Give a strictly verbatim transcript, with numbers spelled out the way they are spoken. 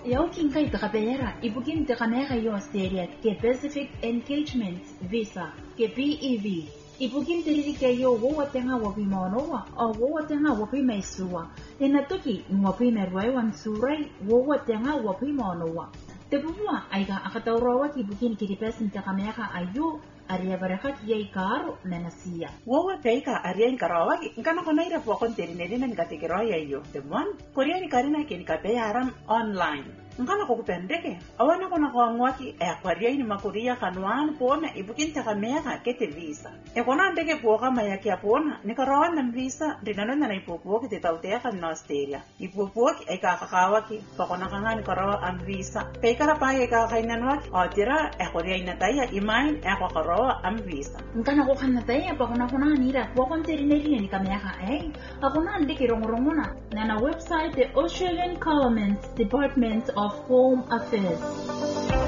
Yauking kay kakapera, ibugin te kamera yo Australia ke Pacific Engagement Visa, ke P E V. Ibugin te riri ke yo wowa tenga wapi maonoa, o wowa tenga wapi maisua. Ena toki, wapi merwai wan surai, wowa tenga wapi maonoa. Te bubua, aiga akataurawa ki bugin ki ripesin te kamera ayo, aria baraka ki yai karo menasia. Wowa peika aria inkarawa ki, nkana kona ira po konteri nerina nikatekeroya iyo. Te buan, korea ni karina ki nikapeya aram online. Nkana ko kupendeke, awana kona ko angwaki e akwaria ini makuria kanuan pona ibukin ta kamera kete visa. E kona ndeke po kama ya kia pona, nikarawa na visa rinano na ipopo ki te tautea kan na Australia. Ipopo ki e kakakawa ki, pa kona kanga nikarawa am visa. Peikara pa e kakainan o tira e korea inataya imain e kakarawa am visa. Nkana ko kanataya pa kona kona nira po konteri nerina ni kamera e, akona ndeke rongorongona na na website the Australian Government Department of Home Affairs.